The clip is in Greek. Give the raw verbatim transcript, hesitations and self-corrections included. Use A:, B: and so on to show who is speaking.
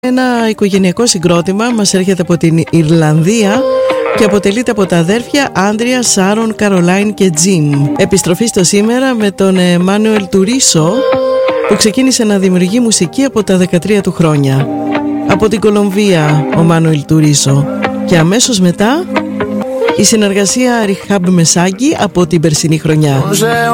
A: Ένα οικογενειακό συγκρότημα μας έρχεται από την Ιρλανδία και αποτελείται από τα αδέρφια Άντρια, Σάρον, Καρολάιν και Τζιμ. Επιστροφή στο σήμερα με τον Μάνουελ Τουρίσο, που ξεκίνησε να δημιουργεί μουσική από τα δεκατρία του χρόνια. Από την Κολομβία ο Μάνουελ Τουρίσο. Και αμέσως μετά η συνεργασία Ριχάμπ Μεσάγκη από την περσινή χρονιά.